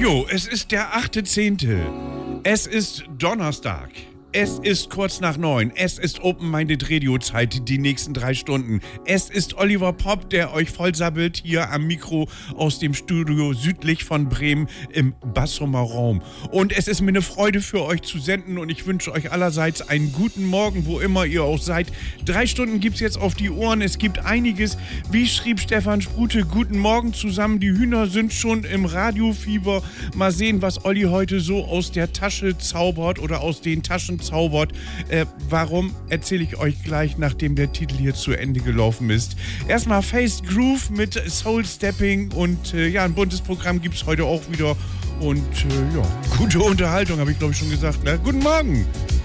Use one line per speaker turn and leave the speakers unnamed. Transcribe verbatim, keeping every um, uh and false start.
Jo, es ist der achte zehnte Es ist Donnerstag. Es ist kurz nach neun. Es ist Open-Minded Radio-Zeit, die nächsten drei Stunden. Es ist Oliver Popp, der euch vollsabbelt hier am Mikro aus dem Studio südlich von Bremen im Bassumer Raum. Und es ist mir eine Freude für euch zu senden und ich wünsche euch allerseits einen guten Morgen, wo immer ihr auch seid. Drei Stunden gibt's jetzt auf die Ohren. Es gibt einiges. Wie schrieb Stefan Sprute, guten Morgen zusammen. Die Hühner sind schon im Radiofieber. Mal sehen, was Olli heute so aus der Tasche zaubert oder aus den Taschen zaubert. Äh, warum, erzähle ich euch gleich, nachdem der Titel hier zu Ende gelaufen ist. Erstmal Faced Groove mit Soul Stepping und äh, ja, ein buntes Programm gibt es heute auch wieder. Und äh, ja, gute Unterhaltung, habe ich glaube ich schon gesagt. Ne? Guten Morgen!